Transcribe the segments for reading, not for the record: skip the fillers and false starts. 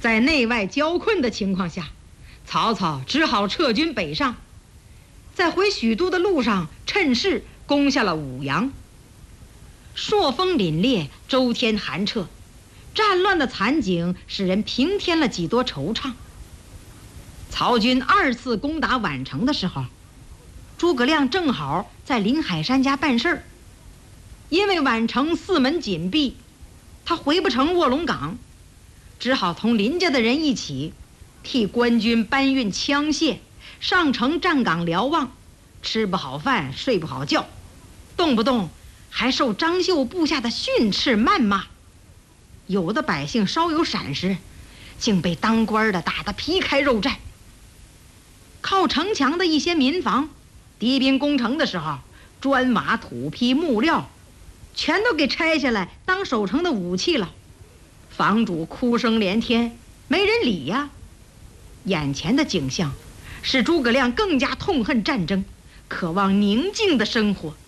在内外交困的情况下，曹操只好撤军北上，在回许都的路上趁势攻下了武阳。朔风凛冽，周天寒彻，战乱的惨景使人平添了几多惆怅。曹军2次攻打宛城的时候，诸葛亮正好在林海山家办事儿。因为宛城4门紧闭，他回不成卧龙岗，只好同林家的人一起替官军搬运枪械，上城站岗瞭望，吃不好饭，睡不好觉，动不动还受张绣部下的训斥谩骂。有的百姓稍有闪失，竟被当官的打得皮开肉绽。靠城墙的一些民房，敌兵攻城的时候，砖瓦土坯木料全都给拆下来当守城的武器了，房主哭声连天，没人理呀。眼前的景象使诸葛亮更加痛恨战争，渴望宁静的生活。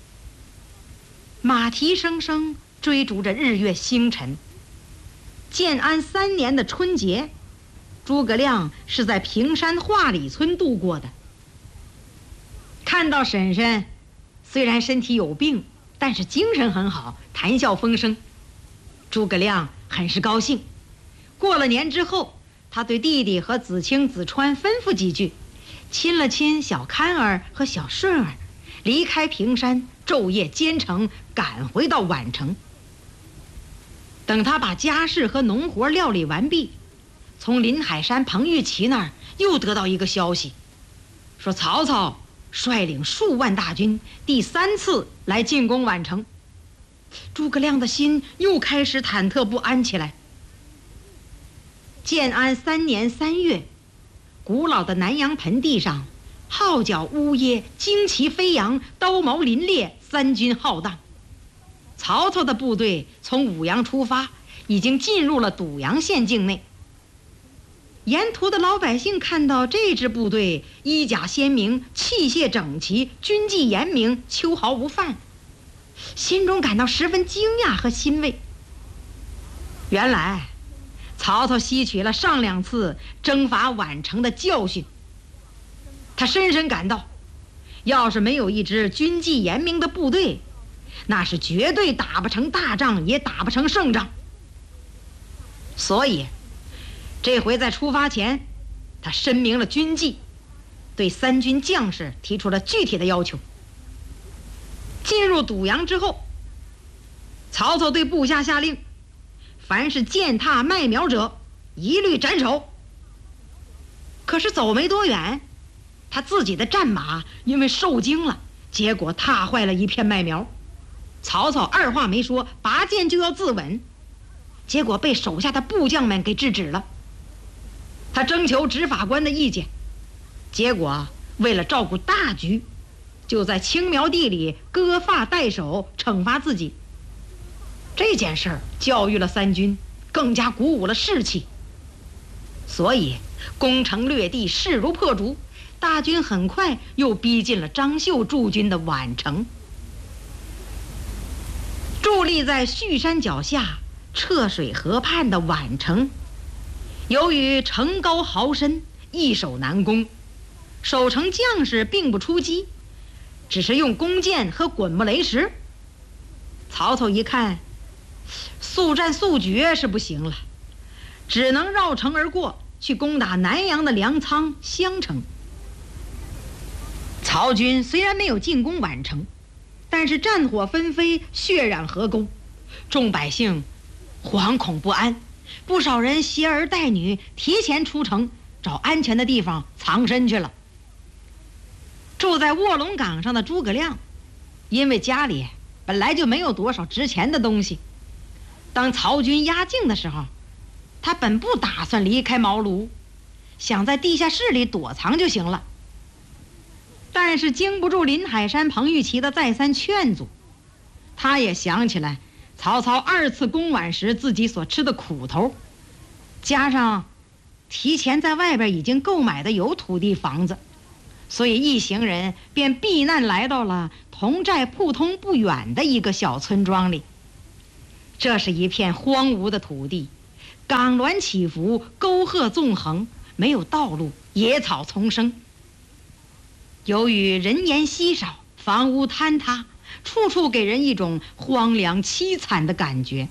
马蹄声声追逐着日月星辰。建安3年的春节，诸葛亮是在平山华里村度过的。看到婶婶虽然身体有病，但是精神很好，谈笑风生，诸葛亮很是高兴。过了年之后，他对弟弟和子清、子川吩咐几句，亲了亲小堪儿和小顺儿，离开平山，昼夜兼程赶回到宛城。等他把家事和农活料理完毕，从林海山彭玉琪那儿又得到一个消息，说曹操率领数万大军第3次来进攻宛城。诸葛亮的心又开始忐忑不安起来。建安3年3月，古老的南阳盆地上，号角呜咽，旌旗飞扬，刀矛林列，三军浩荡。曹操的部队从武阳出发，已经进入了堵阳县境内。沿途的老百姓看到这支部队衣甲鲜明，器械整齐，军纪严明，秋毫无犯，心中感到十分惊讶和欣慰。原来曹操吸取了上2次征伐宛城的教训，他深深感到，要是没有一支军纪严明的部队，那是绝对打不成大仗，也打不成胜仗。所以这回在出发前，他申明了军纪，对3军将士提出了具体的要求。进入堵阳之后，曹操对部下下令，凡是践踏麦苗者，一律斩首。可是走没多远，他自己的战马因为受惊了，结果踏坏了一片麦苗。曹操二话没说，拔剑就要自刎，结果被手下的部将们给制止了。他征求执法官的意见，结果为了照顾大局，就在青苗地里割发代首，惩罚自己。这件事儿教育了3军，更加鼓舞了士气。所以攻城略地，势如破竹，大军很快又逼近了张绣驻军的宛城。伫立在旭山脚下、澈水河畔的宛城，由于城高壕深，易守难攻，守城将士并不出击，只是用弓箭和滚木雷石。曹操一看，速战速决是不行了，只能绕城而过，去攻打南阳的粮仓襄城。曹军虽然没有进攻宛城，但是战火纷飞，血染河沟，众百姓惶恐不安，不少人携儿带女提前出城，找安全的地方藏身去了。住在卧龙岗上的诸葛亮，因为家里本来就没有多少值钱的东西，当曹军压境的时候，他本不打算离开茅庐，想在地下室里躲藏就行了。但是经不住林海山、彭玉琪的再三劝阻，他也想起来曹操2次攻宛时自己所吃的苦头，加上提前在外边已经购买的有土地房子，所以一行人便避难来到了同寨铺通不远的一个小村庄里。这是一片荒芜的土地， 冈峦起伏，沟壑纵横，没有道路，野草丛生。由于人烟稀少，房屋坍塌，处处给人一种荒凉凄惨的感觉。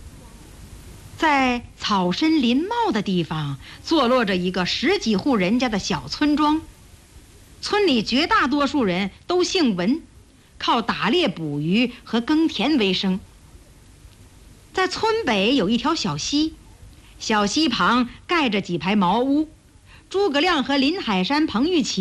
在草深林茂的地方，坐落着一个10几户人家的小村庄。村里绝大多数人都姓文，靠打猎捕鱼和耕田为生。在村北有一条小溪，小溪旁盖着几排茅屋。诸葛亮和林海山、彭玉琪